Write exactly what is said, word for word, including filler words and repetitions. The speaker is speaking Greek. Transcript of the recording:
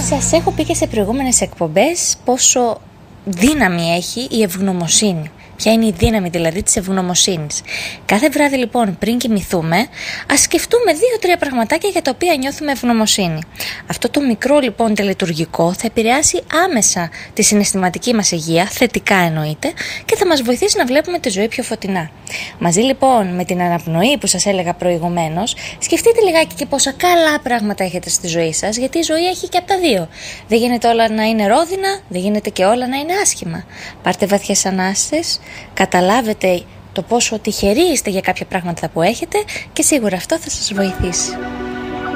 Σας έχω πει και σε προηγούμενες εκπομπές πόσο δύναμη έχει η ευγνωμοσύνη. Ποια είναι η δύναμη δηλαδή της ευγνωμοσύνης. Κάθε βράδυ λοιπόν πριν κοιμηθούμε, ας σκεφτούμε δύο-τρία πραγματάκια για τα οποία νιώθουμε ευγνωμοσύνη. Αυτό το μικρό λοιπόν τελετουργικό θα επηρεάσει άμεσα τη συναισθηματική μας υγεία, θετικά εννοείται, και θα μας βοηθήσει να βλέπουμε τη ζωή πιο φωτεινά. Μαζί λοιπόν με την αναπνοή που σας έλεγα προηγουμένως, σκεφτείτε λιγάκι και πόσα καλά πράγματα έχετε στη ζωή σας, γιατί η ζωή έχει και από τα δύο. Δεν γίνεται όλα να είναι ρόδινα, δεν γίνεται και όλα να είναι άσχημα. Πάρτε βαθιές ανάστες, καταλάβετε το πόσο τυχεροί είστε για κάποια πράγματα που έχετε και σίγουρα αυτό θα σας βοηθήσει.